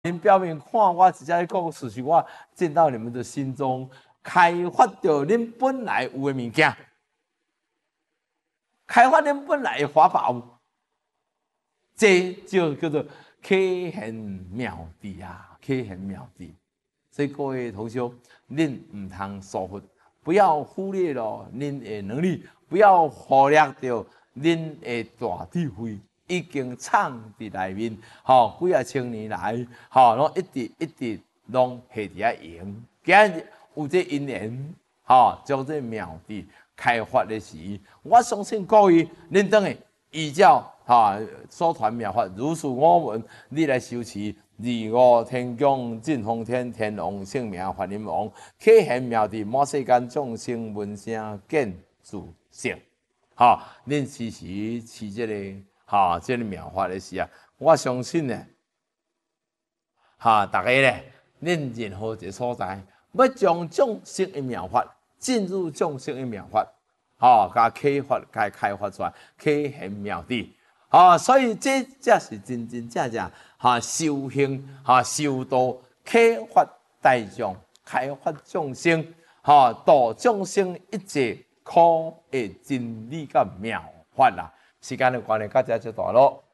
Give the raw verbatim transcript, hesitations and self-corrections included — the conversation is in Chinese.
您表明看我直接讲事实，我进到你们的心中，开发着恁本来有的物件，开发恁本来的法宝，这就叫做可显妙智啊，可显妙智。所以各位同学，恁唔通疏忽，不要忽略了恁的能力，不要忽略掉恁的大智慧。已经藏伫内面，吼、几啊千年来，吼、拢一直一直拢下伫遐用。今日有这因缘，吼、将这妙智开发的时，我相信各位恁等下依照哈所传妙法，如是我闻，你来修持二五天宫净风天天王性命法林王，可显妙智，满世间众生闻声见自性。吼、恁时时持这个。哈、哦，这个妙法的时啊，我相信呢，哈、哦，大家咧，恁任何一个所在，要将众生的妙法进入众生的妙法，哦，甲开发、甲开发出来，可显妙智，哦，所以这才是真真正正哈修行、哈修道、开发大众、开发众生，哈度众生一切苦的真理甲妙法啦。时间的关系，到这就大咯。